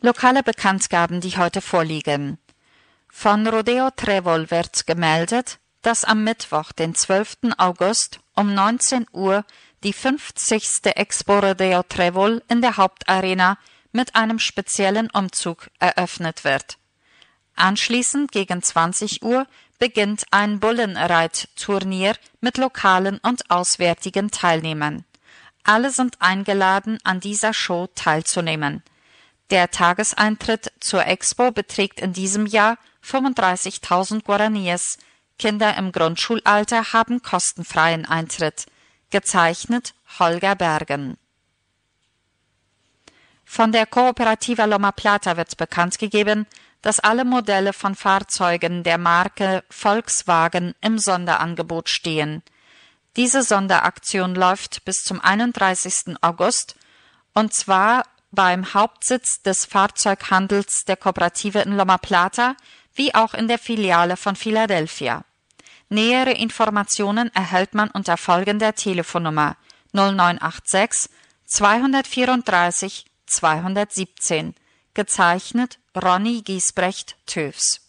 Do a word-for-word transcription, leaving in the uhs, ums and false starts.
Lokale Bekanntgaben, die heute vorliegen. Von Rodeo Trébol wird gemeldet, dass am Mittwoch, den zwölften August um neunzehn Uhr die fünfzigste Expo Rodeo Trébol in der Hauptarena mit einem speziellen Umzug eröffnet wird. Anschließend gegen zwanzig Uhr beginnt ein Bullenreitturnier mit lokalen und auswärtigen Teilnehmern. Alle sind eingeladen, an dieser Show teilzunehmen. Der Tageseintritt zur Expo beträgt in diesem Jahr fünfunddreißigtausend Guaraníes. Kinder im Grundschulalter haben kostenfreien Eintritt. Gezeichnet Holger Bergen. Von der Cooperativa Loma Plata wird bekannt gegeben, dass alle Modelle von Fahrzeugen der Marke Volkswagen im Sonderangebot stehen. Diese Sonderaktion läuft bis zum einunddreißigsten August und zwar beim Hauptsitz des Fahrzeughandels der Kooperative in Loma Plata wie auch in der Filiale von Philadelphia. Nähere Informationen erhält man unter folgender Telefonnummer null neun acht sechs zweihundertvierunddreißig zweihundertsiebzehn, gezeichnet Ronny Giesbrecht Töfs.